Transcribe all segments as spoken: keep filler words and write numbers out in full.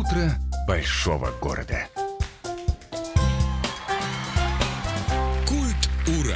Утро большого города. Культ Ура.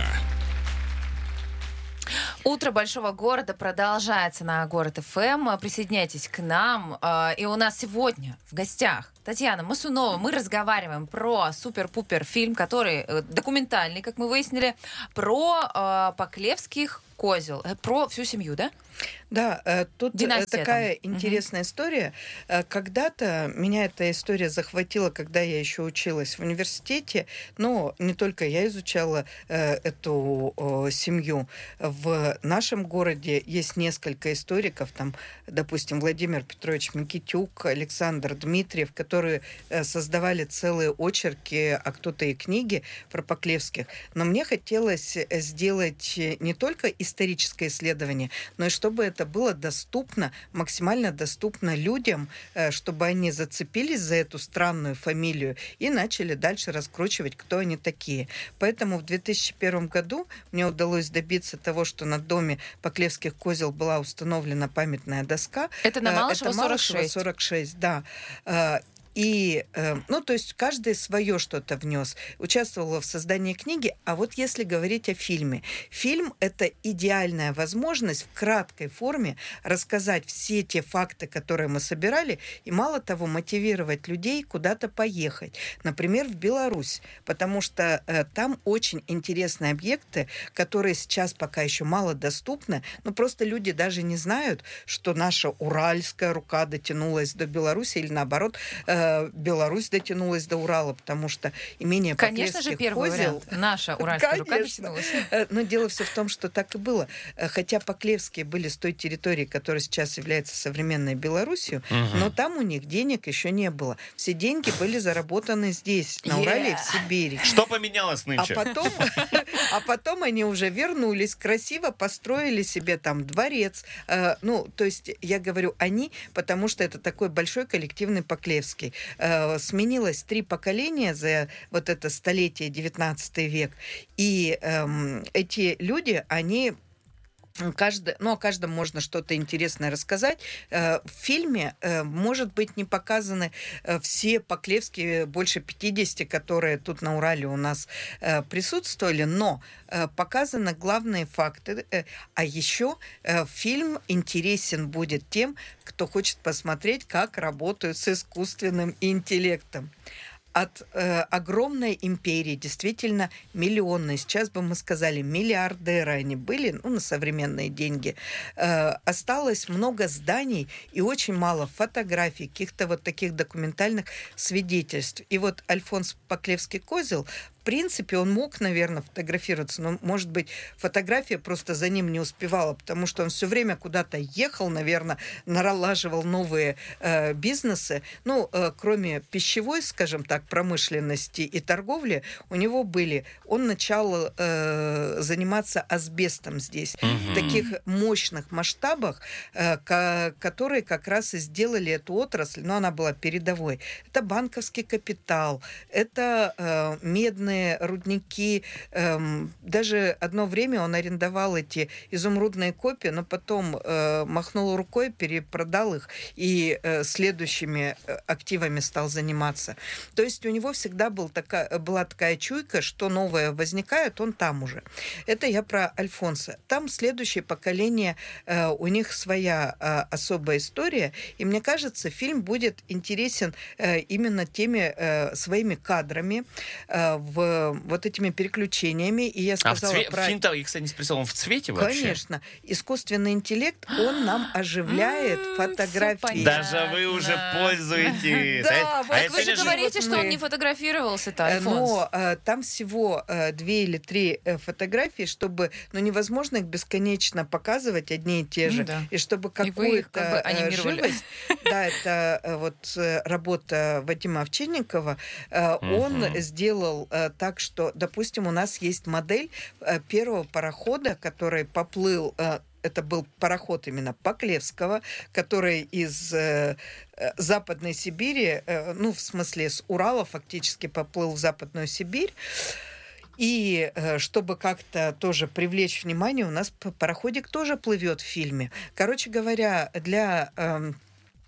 Утро большого города продолжается на Город эф эм. Присоединяйтесь к нам. И у нас сегодня в гостях Татьяна Мосунова. Мы разговариваем про супер-пупер фильм, который документальный, как мы выяснили, про Поклевских козел. Про всю семью, да? Да, тут Династия такая там. интересная угу. история. Когда-то меня эта история захватила, когда я еще училась в университете, но не только я изучала эту семью. В нашем городе есть несколько историков, там, допустим, Владимир Петрович Микитюк, Александр Дмитриев, которые создавали целые очерки, а кто-то и книги про Поклевских. Но мне хотелось сделать не только историческое исследование, но и чтобы это было доступно, максимально доступно людям, чтобы они зацепились за эту странную фамилию и начали дальше раскручивать, кто они такие. Поэтому в две тысячи первом году мне удалось добиться того, что на доме Поклевских козел была установлена памятная доска. Это на Малышева, это Малышева сорок шесть. сорок шесть, да. И, ну, то есть каждый свое что-то внес, участвовала в создании книги. А вот если говорить о фильме, фильм — это идеальная возможность в краткой форме рассказать все те факты, которые мы собирали, и, мало того, мотивировать людей куда-то поехать. Например, в Беларусь, потому что э, там очень интересные объекты, которые сейчас пока еще мало доступны, но просто люди даже не знают, что наша уральская рука дотянулась до Беларуси или наоборот, э, Беларусь дотянулась до Урала, потому что имение Поклевских Конечно же, первый козел... вариант. Наша уральская рука дотянулась. Но дело все в том, что так и было. Хотя Поклевские были с той территории, которая сейчас является современной Беларусью, угу. но там у них денег еще не было. Все деньги были заработаны здесь, на Урале yeah. и в Сибири. Что поменялось нынче? А потом, а потом они уже вернулись, красиво построили себе там дворец. Ну, то есть я говорю они, потому что это такой большой коллективный Поклевский. Сменилось три поколения за вот это столетие, девятнадцатый век. И эм, эти люди, они... Каждый, ну, о каждом можно что-то интересное рассказать. В фильме, может быть, не показаны все Поклевские, больше пятидесяти, которые тут на Урале у нас присутствовали, но показаны главные факты. А еще фильм интересен будет тем, кто хочет посмотреть, как работают с искусственным интеллектом. От э, огромной империи, действительно миллионной, сейчас бы мы сказали, миллиардеры они были, ну, на современные деньги, э, осталось много зданий и очень мало фотографий, каких-то вот таких документальных свидетельств. И вот Альфонс Поклевский козел, в принципе, он мог, наверное, фотографироваться, но, может быть, фотография просто за ним не успевала, потому что он все время куда-то ехал, наверное, налаживал новые э, бизнесы. Ну, э, кроме пищевой, скажем так, промышленности и торговли, у него были... Он начал э, заниматься асбестом здесь, mm-hmm. в таких мощных масштабах, э, ко- которые как раз и сделали эту отрасль, но она была передовой. Это банковский капитал, это э, медные рудники. Эм, даже одно время он арендовал эти изумрудные копии, но потом э, махнул рукой, перепродал их и э, следующими активами стал заниматься. То есть у него всегда был такая, была такая чуйка, что новое возникает, он там уже. Это я про Альфонса. Там следующее поколение, э, у них своя э, особая история, и мне кажется, фильм будет интересен э, именно теми э, своими кадрами, э, в вот этими переключениями. И я сказала а в цве... про... Фильм-то, я, кстати, не спросил, он в цвете вообще? Конечно. Искусственный интеллект, он нам оживляет фотографии. Даже вы уже пользуетесь. Да, вы же говорите, что он не фотографировался-то, Альфонс. Но там всего две или три фотографии, чтобы, ну, невозможно их бесконечно показывать одни и те же. И чтобы какую-то живость... Да, это вот работа Вадима Овчинникова. Он сделал так, что, допустим, у нас есть модель первого парохода, который поплыл, это был пароход именно Поклевского, который из Западной Сибири, ну, в смысле, с Урала фактически поплыл в Западную Сибирь. И чтобы как-то тоже привлечь внимание, у нас пароходик тоже плывет в фильме. Короче говоря, для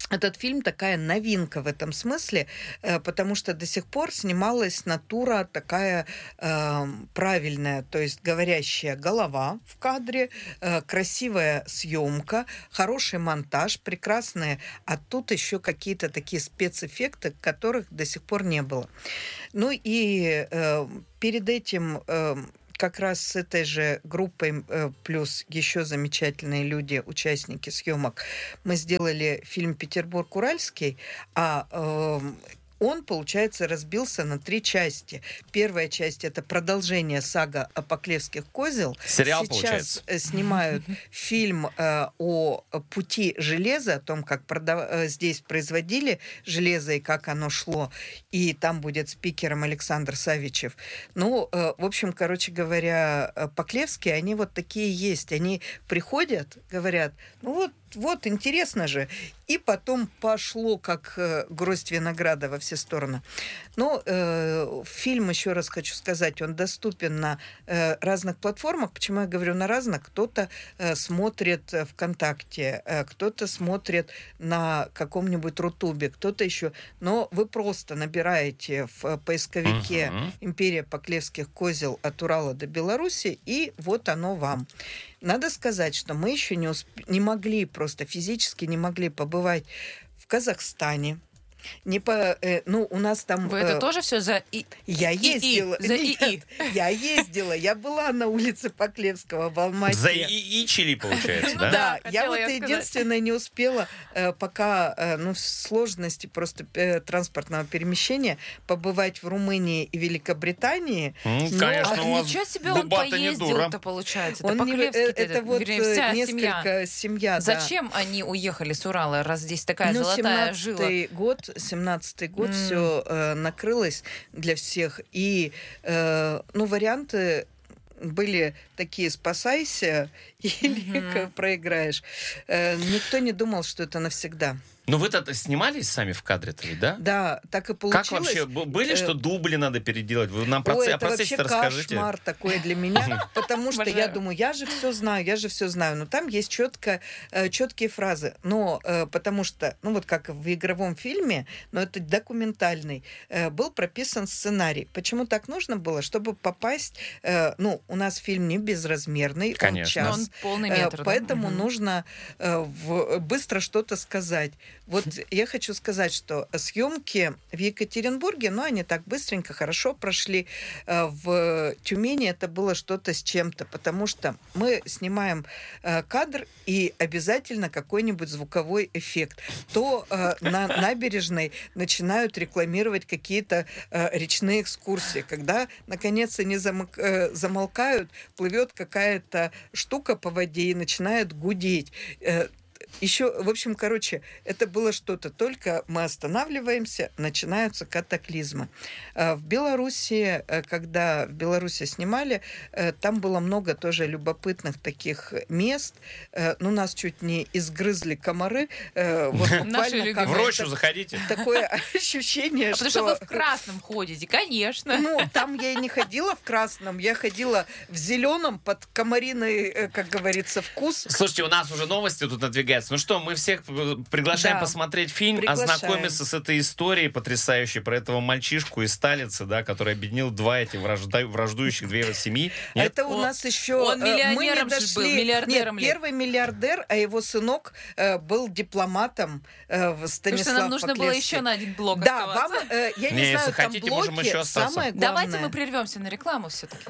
Этот фильм такая новинка в этом смысле, потому что до сих пор снималась натура такая э, правильная, то есть говорящая голова в кадре, э, красивая съемка, хороший монтаж, прекрасные, а тут еще какие-то такие спецэффекты, которых до сих пор не было. Ну и э, перед этим... Э, как раз с этой же группой, плюс еще замечательные люди, участники съемок, мы сделали фильм «Петербург-Уральский», а э, он, получается, разбился на три части. Первая часть — это продолжение сага о Поклевских козел. Сериал, Сейчас получается. снимают фильм э, о пути железа, о том, как продав... здесь производили железо и как оно шло. И там будет спикером Александр Савичев. Ну, э, в общем, короче говоря, Поклевские, они вот такие есть. Они приходят, говорят, ну вот, вот, интересно же. И потом пошло, как э, гроздь винограда во все стороны. Но э, фильм, еще раз хочу сказать, он доступен на э, разных платформах. Почему я говорю на разных? Кто-то э, смотрит ВКонтакте, э, кто-то смотрит на каком-нибудь Рутубе, кто-то еще. Но вы просто набираете в поисковике uh-huh. «Империя Поклевских козел от Урала до Беларуси», и вот оно вам. Надо сказать, что мы еще не, усп... не могли, просто физически не могли побывать в Казахстане. Не по, э, ну, у нас там... Вы э, это тоже все за и Я ездила. За Нет, ИИ. Я ездила. Я была на улице Поклевского в Алмате. За ИИ-чили, получается, да? Да, Да, я хотела вот я сказать. единственное не успела, э, пока, э, ну, в сложности просто э, транспортного перемещения, побывать в Румынии и Великобритании. М, Но- Конечно, А у вас ничего себе он губа-то не дура. поездил-то, получается. Он Это не- Поклевский-то, э, это вот вернее, э, вся семья. несколько семья. да. Зачем они уехали с Урала, раз здесь такая Ну, золотая жила? семнадцатый год, семнадцатый год М. все э, накрылось для всех. И, э, ну, варианты были такие: спасайся или Мгм. проиграешь. Э, никто не думал, что это навсегда. Ну вы-то снимались сами в кадре-то, ведь, да? Да, так и получилось. Как вообще? Б- Были, Э, что дубли надо переделать? Вы нам Ой, проце- о это вообще процессе расскажите. кошмар такой для меня, потому что я Обожаю. думаю, я же все знаю, я же все знаю, но там есть четко, э, четкие фразы, но э, потому что, ну вот как в игровом фильме, но это документальный, э, был прописан сценарий. Почему так нужно было? Чтобы попасть, э, ну, у нас фильм не безразмерный, Конечно. он Но час. он полный Э, метр, да? Поэтому Мгм. нужно э, в- быстро что-то сказать. Вот я хочу сказать, что съемки в Екатеринбурге, ну, они так быстренько, хорошо прошли. Э, В Тюмени это было что-то с чем-то, потому что мы снимаем э, кадр, и обязательно какой-нибудь звуковой эффект. То э, на набережной начинают рекламировать какие-то э, речные экскурсии. Когда, наконец, они замок- э, замолкают, плывет какая-то штука по воде и начинает гудеть. Э, Еще, в общем, короче, это было что-то. Только мы останавливаемся, начинаются катаклизмы. Э, В Беларуси, э, когда в Беларуси снимали, э, там было много тоже любопытных таких мест. Э, Ну, нас чуть не изгрызли комары. Э, Вот Наши буквально любимые. как В рощу это- заходите. такое ощущение, А потому что вы в красном ходите, конечно. ну, там я и не ходила в красном, я ходила в зеленом под комариный, э, как говорится, вкус. Слушайте, у нас уже новости тут надвигаются. Ну что, мы всех э, приглашаем Да. посмотреть фильм, Приглашаем. ознакомиться с этой историей потрясающей про этого мальчишку из Талицы, да, который объединил два эти вражда- враждующих две семьи. Нет? Это у Он- нас еще... он э, мы не миллионером же был, дошли- миллиардером Нет, ли? первый миллиардер, а его сынок э, был дипломатом э, в Потому Станислав что нам нужно было Поклевский. еще на один блок Да, вам, оставаться. э, я не, Не, знаю, если там хотите, можем блоки, еще остаться. самое главное. Давайте мы прервемся на рекламу все-таки.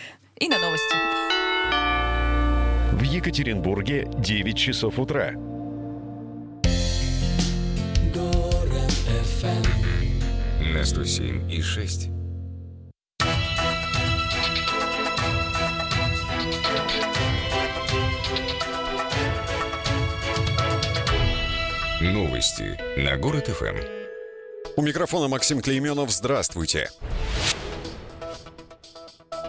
И на новости. В Екатеринбурге девять часов утра. На сто семь и шесть. Новости на Город ФМ. У микрофона Максим Клейменов. Здравствуйте.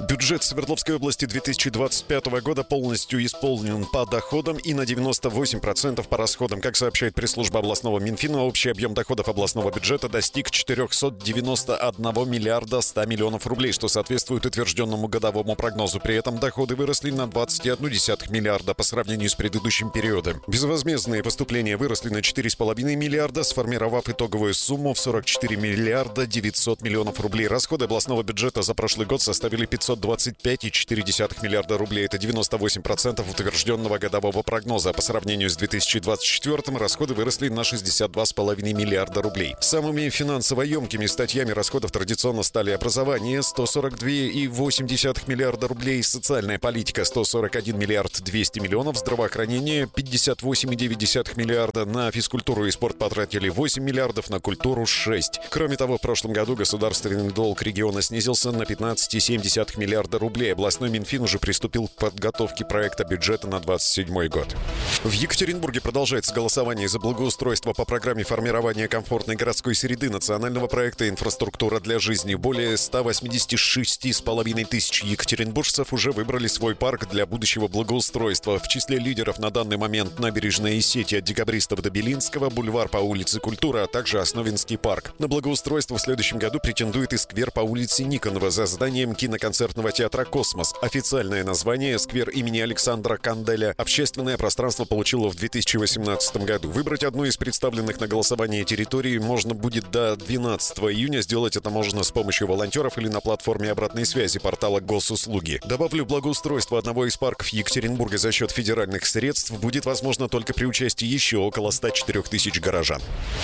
Бюджет Свердловской области две тысячи двадцать пятого года полностью исполнен по доходам и на девяносто восемь процентов по расходам. Как сообщает пресс-служба областного Минфина, общий объем доходов областного бюджета достиг четыреста девяносто один миллиарда сто миллионов рублей, что соответствует утвержденному годовому прогнозу. При этом доходы выросли на двадцать целых одна десятая миллиарда по сравнению с предыдущим периодом. Безвозмездные поступления выросли на четыре целых пять десятых миллиарда, сформировав итоговую сумму в сорок четыре миллиарда девятьсот миллионов рублей. Расходы областного бюджета за прошлый год составили пятьсот двадцать пять целых четыре десятых миллиарда рублей. Это девяносто восемь процентов утвержденного годового прогноза. По сравнению с две тысячи двадцать четвёртым расходы выросли на шестьдесят два целых пять десятых миллиарда рублей. Самыми финансово емкими статьями расходов традиционно стали образование — сто сорок два целых восемь десятых миллиарда рублей, социальная политика — сто сорок один миллиард двести миллионов, здравоохранение — пятьдесят восемь целых девять десятых миллиарда, на физкультуру и спорт потратили восемь миллиардов, на культуру — шесть. Кроме того, в прошлом году государственный долг региона снизился на пятнадцать целых семь десятых миллиарда рублей. Областной Минфин уже приступил к подготовке проекта бюджета на двадцать седьмой год. В Екатеринбурге продолжается голосование за благоустройство по программе формирования комфортной городской среды национального проекта «Инфраструктура для жизни». Более ста восьмидесяти шести с половиной тысяч екатеринбуржцев уже выбрали свой парк для будущего благоустройства. В числе лидеров на данный момент набережные сети от Декабристов до Белинского, бульвар по улице Культуры, а также Основинский парк. На благоустройство в следующем году претендует и сквер по улице Никонова за зданием киноконцертного театра «Космос». Официальное название — сквер имени Александра Канделя. Общественное пространство получило в две тысячи восемнадцатом году. Выбрать одну из представленных на голосование территорий можно будет до двенадцатого июня. Сделать это можно с помощью волонтеров или на платформе обратной связи портала Госуслуги. Добавлю, благоустройство одного из парков Екатеринбурга за счет федеральных средств будет возможно только при участии еще около ста четырёх тысяч горожан.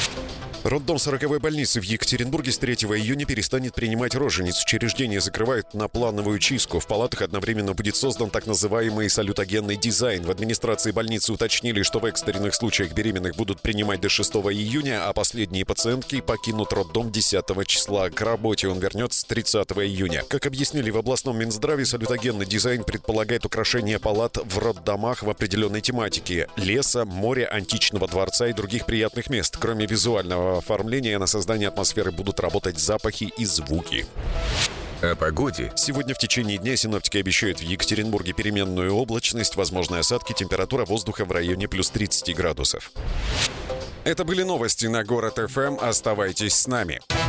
Роддом сороковой больницы в Екатеринбурге с третьего июня перестанет принимать рожениц. Учреждение закрывают на плановую чистку. В палатах одновременно будет создан так называемый салютогенный дизайн. В администрации больницы уточнили, что в экстренных случаях беременных будут принимать до шестого июня, а последние пациентки покинут роддом десятого числа. К работе он вернется тридцатого июня. Как объяснили в областном Минздраве, салютогенный дизайн предполагает украшение палат в роддомах в определенной тематике: леса, моря, античного дворца и других приятных мест. Кроме визуального оформления, на создание атмосферы будут работать запахи и звуки. О погоде. Сегодня в течение дня синоптики обещают в Екатеринбурге переменную облачность, возможные осадки, температура воздуха в районе плюс тридцать градусов. Это были новости на Город эф эм. Оставайтесь с нами.